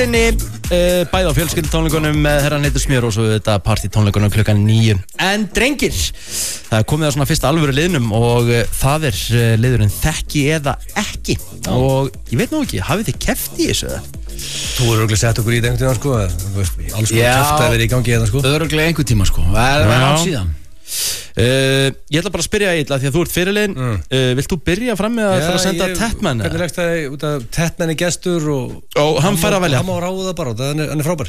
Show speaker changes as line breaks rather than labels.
Bæði á fjölskyldutónleikunum með herran heitur Smjör og svo þetta partytónleikunum klukkan 9. En drengir, það er komið að svona fyrsta alvöru liðnum og það er liðurinn Þekki eða ekki. Og ég veit nú ekki, hafið þið keppt í þessu eða?
Þú er örugglega sett okkur í þetta einhvern tíma sko. Alls konar keppt að vera í gangi þetta sko.
Örugglega einhvern tíma sko. Það er langt síðan.
Ég ætla bara að spyrja Egill því að þú ert fyrirliðin. Vilt þú byrja fram með að fara að senda Tettmann?
Hvernig leggst það út af Tettmann í gestur og
hann fær að velja.
Hann má ráða bara, hann er frábær.